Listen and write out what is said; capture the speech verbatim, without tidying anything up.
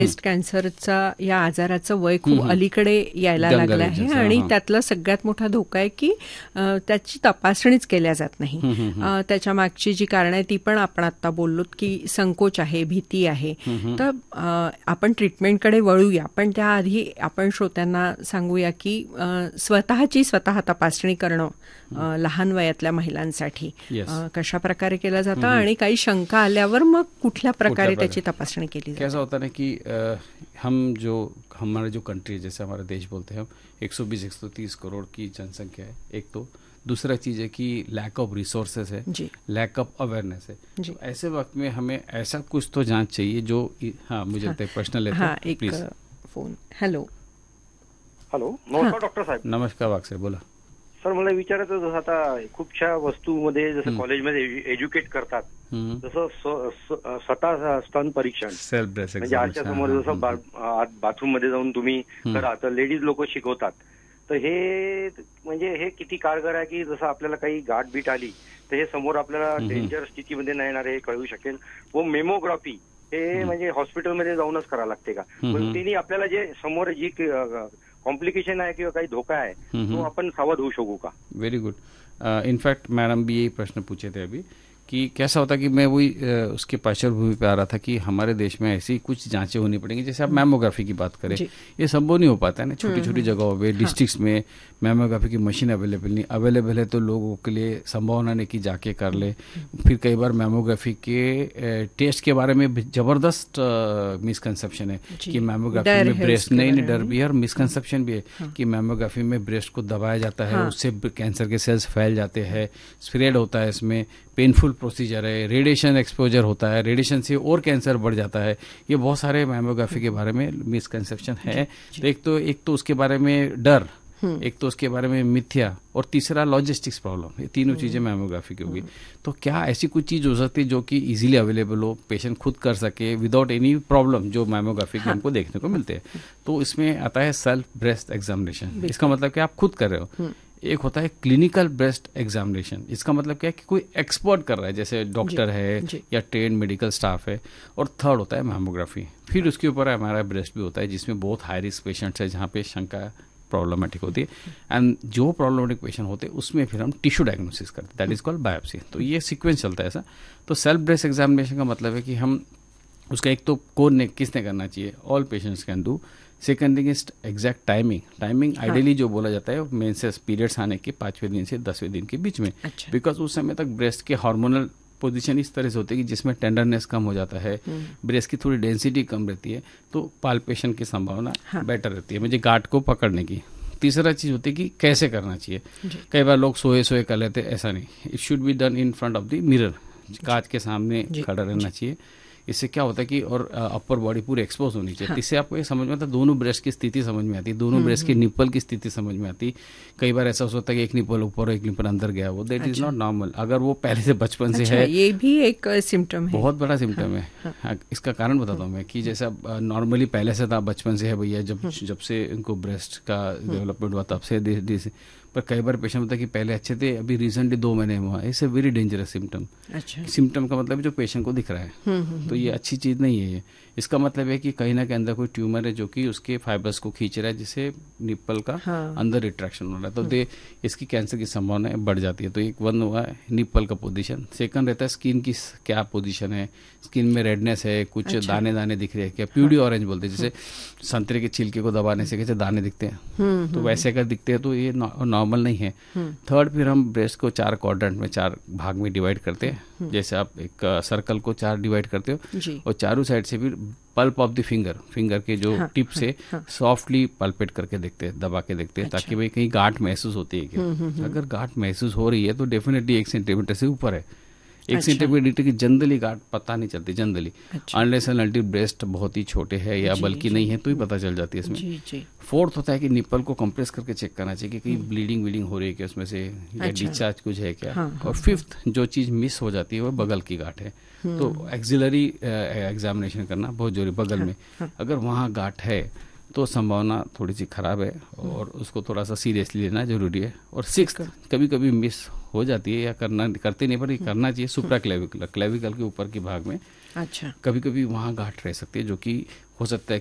कैसा होता है कि आ, हम जो हमारा जो कंट्री है, जैसे हमारा देश बोलते हैं हम एक सौ बीस एक सौ तीस करोड़ की जनसंख्या है एक, तो दूसरा चीज़ है कि लैक ऑफ रिसोर्सेज है, लैक ऑफ अवेयरनेस है. तो ऐसे वक्त में हमें ऐसा कुछ तो जांच चाहिए जो, हाँ मुझे लगता है पर्सनल लेते हैं. एक फोन. हॅलो हॅलो नमस्कार डॉक्टर साहेब. नमस्कार वाघ साहेब, बोला सर. मला विचारायचं, जसं आता खूपशा वस्तूमध्ये जसं कॉलेजमध्ये एज्युकेट करतात, जसं स्वतः स्तन परीक्षण सेल्फ ब्रेस्ट म्हणजे आजच्या समोर जसं बाथरूम मध्ये जाऊन तुम्ही करा, तर लेडीज लोक शिकवतात. तर हे म्हणजे हे किती कारगर आहे की जसं आपल्याला काही गाठ बीट आली तर हे समोर आपल्याला डेंजर स्थितीमध्ये नाही येणार हे कळू शकेल. व मेमोग्राफी हे म्हणजे हॉस्पिटलमध्ये जाऊनच करावं लागते का? पण त्यांनी आपल्याला जे समोर जी कॉम्प्लिकेशन है किंवा काही धोखा है तो अपन सावध हो शकू का? Very good. इनफैक्ट मैडम भी यही प्रश्न पूछे थे अभी कि कैसा होता कि मैं वही उसके पार्श्वभूमि पे आ रहा था कि हमारे देश में ऐसी कुछ जांचें होनी पड़ेंगी. जैसे आप मैमोग्राफी की बात करें, ये संभव नहीं हो पाता है ना. छोटी छोटी जगहों पे डिस्ट्रिक्ट्स में मैमोग्राफी की मशीन अवेलेबल नहीं अवेलेबल है, तो लोगों के लिए संभावना नहीं कि जाके कर ले. फिर कई बार मैमोग्राफी के टेस्ट के बारे में जबरदस्त मिसकंसेप्शन है कि मैमोग्राफी में ब्रेस्ट, नहीं नहीं डर भी है और मिसकंसेप्शन भी है कि मैमोग्राफी में ब्रेस्ट को दबाया जाता है, उससे कैंसर के सेल्स फैल जाते हैं, स्प्रेड होता है, इसमें पेनफुल प्रोसीजर है, रेडिएशन एक्सपोजर होता है, रेडिएशन से और कैंसर बढ़ जाता है. ये बहुत सारे मैमोग्राफी के बारे में मिसकंसेप्शन है. तो एक तो एक तो उसके बारे में डर, एक तो उसके बारे में मिथ्या, और तीसरा लॉजिस्टिक्स प्रॉब्लम. ये तीनों चीजें मैमोग्राफी की होगी. तो क्या ऐसी कुछ चीज हो सकती है जो कि इजीली अवेलेबल हो, पेशेंट खुद कर सके विदाउट एनी प्रॉब्लम, जो मैमोग्राफी के हमको देखने को मिलते हैं? तो इसमें आता है सेल्फ ब्रेस्ट एग्जामिनेशन. इसका मतलब कि आप खुद कर रहे हो. एक होता है क्लिनिकल ब्रेस्ट एग्जामिनेशन. इसका मतलब क्या है कि कोई एक्सपर्ट कर रहा है, जैसे डॉक्टर है या ट्रेन मेडिकल स्टाफ है. और थर्ड होता है मैमोग्राफी. फिर उसके ऊपर हमारा ब्रेस्ट भी होता है, जिसमें बहुत हाई रिस्क पेशेंट्स है, जहाँ पे शंका प्रॉब्लमेटिक होती है. एंड जो प्रॉब्लमेटिक पेशेंट होते हैं उसमें फिर हम टिश्यू डायग्नोसिस करते हैं, दैट इज कॉल्ड बायोप्सी. तो ये सीक्वेंस चलता है ऐसा. तो सेल्फ ब्रेस्ट एग्जामिनेशन का मतलब है कि हम उसका एक तो कौन ने किसने करना चाहिए, all patients can do. Second thing is exact timing. Timing ideally जो बोला जाता है मेंसेस पीरियड्स आने के पांचवें दिन से दसवें दिन के बीच में, बिकॉज उस समय तक ब्रेस्ट के हार्मोनल पोजीशन इस तरह से होती है कि जिसमें टेंडरनेस कम हो जाता है, ब्रेस्ट की थोड़ी डेंसिटी कम रहती है, तो पाल्पेशन की संभावना बेटर रहती है, मुझे गांठ को पकड़ने की. तीसरा चीज होती है कि कैसे करना चाहिए. कई बार लोग सोए सोए कर लेते, ऐसा नहीं. It should be done in front of the mirror, कांच के सामने खड़ा रहना चाहिए. इससे क्या होता है कि और अपर बॉडी पूरी एक्सपोज होनी चाहिए. हाँ. इससे आपको ये समझ में आता है, दोनों ब्रेस्ट की स्थिति समझ में आती है, दोनों ब्रेस्ट के निप्पल की स्थिति समझ में आती. कई बार ऐसा होता है कि एक निप्पल ऊपर और एक निप्पल अंदर गया, वो दैट इज नॉट नॉर्मल. अगर वो पहले से बचपन से है, ये भी एक सिम्टम है, बहुत बड़ा सिम्टम है. हाँ. इसका कारण बताता हूँ मैं कि जैसे नॉर्मली पहले से था, बचपन से है भैया, जब जब से इनको ब्रेस्ट का डेवलपमेंट हुआ तब से. पर कई बार पेशेंट होता है कि पहले अच्छे थे, अभी रिसेंटली दो महीने हुआ. It's a very dangerous symptom. अच्छा. सिम्टम का मतलब जो पेशेंट को दिख रहा है, तो ये अच्छी चीज नहीं है. ये इसका मतलब है कि कहीं ना कहीं अंदर कोई ट्यूमर है जो कि उसके फाइबर्स को खींच रहा है, जिससे निप्पल का हाँ. अंदर रिट्रैक्शन हो रहा है, तो दे इसकी कैंसर की संभावना बढ़ जाती है. तो एक वन हुआ है निप्पल का पोजीशन. सेकंड रहता है स्किन की क्या पोजीशन है, स्किन में रेडनेस है, कुछ अच्छा. दाने दाने दिख रहे हैं क्या, प्यूडी ऑरेंज बोलते हैं, जैसे संतरे के छिलके को दबाने से कैसे दाने दिखते हैं, तो वैसे अगर दिखते हैं तो ये नॉर्मल नहीं है. थर्ड, फिर हम ब्रेस्ट को चार क्वाड्रेंट में, चार भाग में डिवाइड करते हैं. जैसे आप एक सर्कल को चार डिवाइड करते हो और चारों साइड से फिर pulp of the finger, finger के जो हाँ, टिप से सॉफ्टली हाँ, पल्पेट करके देखते हैं, दबा के देखते हैं. अच्छा. ताकि भाई कहीं गांठ महसूस होती है क्या. अगर गांठ महसूस हो रही है तो डेफिनेटली एक सेंटीमीटर से ऊपर है. एक अच्छा. सेंटीमीटर की जनरली गांठ पता नहीं चलती generally, unless and until breast बहुत ही छोटे है या जी, बल्कि जी, नहीं है तो ही पता चल जाती है इसमें. फोर्थ होता है कि निप्पल को कंप्रेस करके चेक करना चाहिए कि कहीं ब्लीडिंग व्लीडिंग हो रही है क्या उसमें से, या डिस्चार्ज कुछ है क्या. हाँ, और फिफ्थ जो चीज मिस हो जाती है वो बगल की गांठ है. तो एक्सिलरी एग्जामिनेशन करना बहुत जरूरी. बगल में अगर वहाँ गांठ है तो संभावना थोड़ी सी खराब है और उसको थोड़ा सा सीरियसली लेना जरूरी है। और सिक्स कभी कभी मिस हो जाती है या करना करते नहीं, पर करना चाहिए सुप्रा क्लेविकुलर, क्लेविकल के ऊपर के भाग में। अच्छा, कभी कभी वहाँ गांठ रह सकती है जो कि हो सकता है